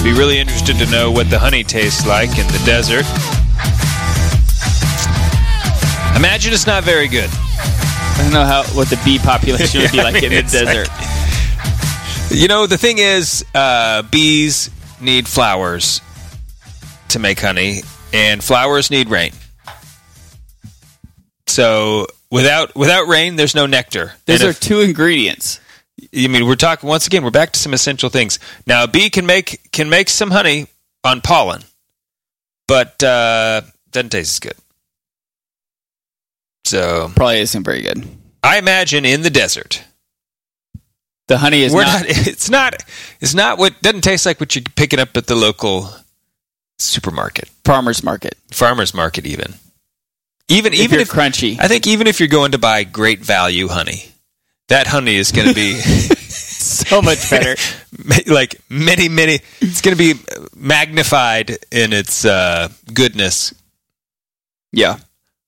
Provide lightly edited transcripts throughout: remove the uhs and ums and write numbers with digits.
Be really interested to know what the honey tastes like in the desert. Imagine it's not very good. I don't know what the bee population would be like in the desert. You know, the thing is, bees need flowers to make honey, and flowers need rain. So without rain, there's no nectar. Those are two ingredients. I mean, we're talking once again. We're back to some essential things. Now, a bee can make some honey on pollen, but doesn't taste as good. So probably isn't very good. I imagine in the desert, the honey is not. It's not what doesn't taste like what you're picking up at the local supermarket, farmer's market, even if crunchy. I think even if you're going to buy great value honey, that honey is going to be so much better. Like many. It's going to be magnified in its goodness. Yeah.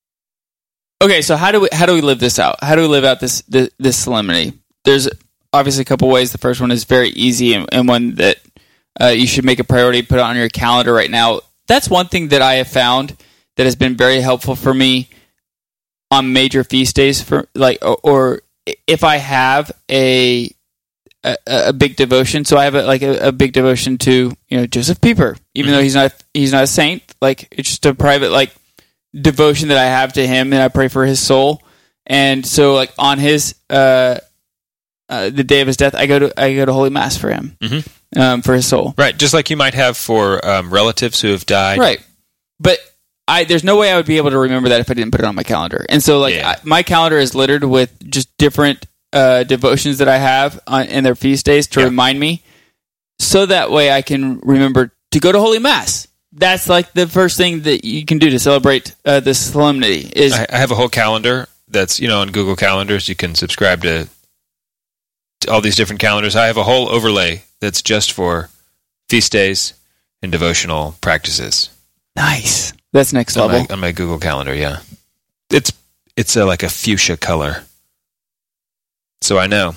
Okay, so how do we live this out? How do we live out this solemnity? There's obviously a couple ways. The first one is very easy and one that you should make a priority, put it on your calendar right now. That's one thing that I have found that has been very helpful for me on major feast days, or if I have a big devotion. So I have a big devotion to Joseph Pieper, even though he's not a saint. Like, it's just a private devotion that I have to him, and I pray for his soul. And so on his the day of his death, I go to Holy Mass for him, for his soul. Right, just like you might have for relatives who have died. Right, but there's no way I would be able to remember that if I didn't put it on my calendar. And so my calendar is littered with just different devotions that I have in their feast days to remind me, so that way I can remember to go to Holy Mass. That's the first thing that you can do to celebrate this solemnity. I have a whole calendar that's on Google Calendars. You can subscribe to all these different calendars. I have a whole overlay that's just for feast days and devotional practices. Nice. That's next level. On my Google Calendar, yeah. It's like a fuchsia color. So I know.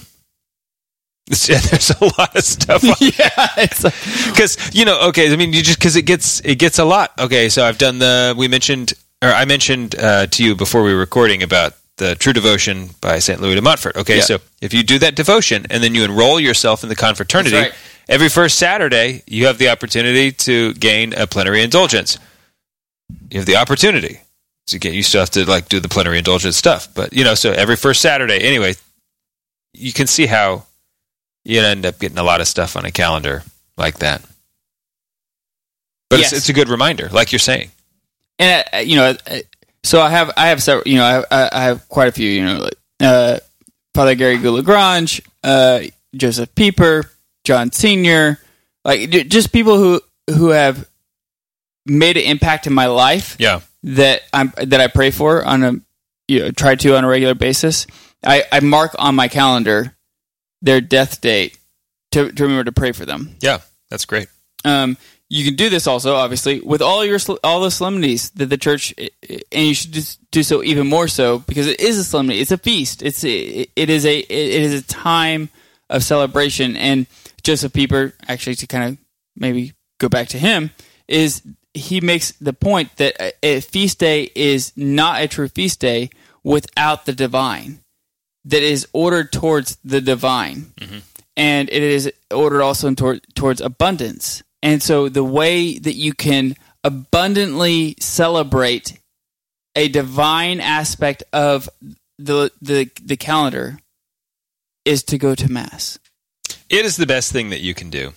There's a lot of stuff on it's because because it gets a lot. Okay, so I mentioned to you before we were recording about the True Devotion by St. Louis de Montfort. Okay, so if you do that devotion and then you enroll yourself in the confraternity, every first Saturday you have the opportunity to gain a plenary indulgence. You have the opportunity. So you still have to do the plenary indulgence stuff, but so every first Saturday. Anyway, you can see how you end up getting a lot of stuff on a calendar like that. But it's a good reminder, like you're saying. And so I have several. I have quite a few. Father Gary Goulagrange, Joseph Pieper, John Senior, just people who have made an impact in my life. Yeah, that I pray for try to on a regular basis. I mark on my calendar their death date to remember to pray for them. Yeah, that's great. You can do this also, obviously, with all the solemnities that the church, and you should just do so even more so because it is a solemnity. It's a feast. It is a time of celebration. And Joseph Pieper, actually, to kind of maybe go back to him, he makes the point that a feast day is not a true feast day without the divine. That is ordered towards the divine, and it is ordered also towards abundance. And so the way that you can abundantly celebrate a divine aspect of the calendar is to go to Mass. It is the best thing that you can do.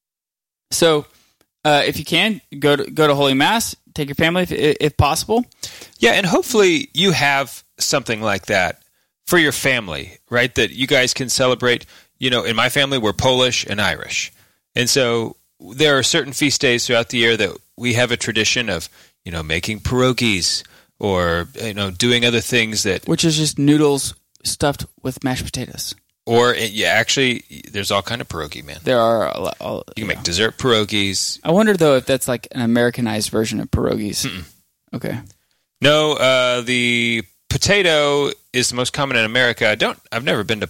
So if you can, go to Holy Mass, take your family if possible. Yeah, and hopefully you have something like that for your family, right? That you guys can celebrate. In my family, we're Polish and Irish. And so there are certain feast days throughout the year that we have a tradition of, making pierogies or, doing other things that... Which is just noodles stuffed with mashed potatoes. Or, actually, there's all kind of pierogi, man. There are you can make dessert pierogies. I wonder, though, if that's like an Americanized version of pierogies. Okay. No, the potato is the most common in America. I've never been to